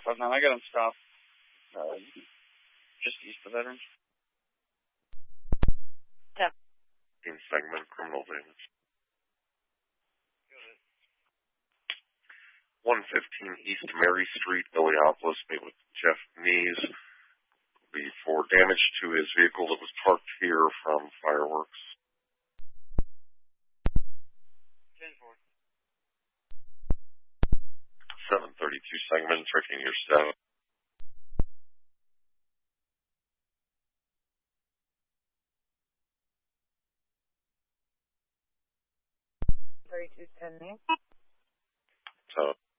559, I got him stopped just east of Veterans. Yep. Segment criminal damage. 115 East Mary Street, Illiopolis, meet with Jeff Nees. For damage to his vehicle that was parked here from fireworks. 732 segment, tracking your step. $32.10. So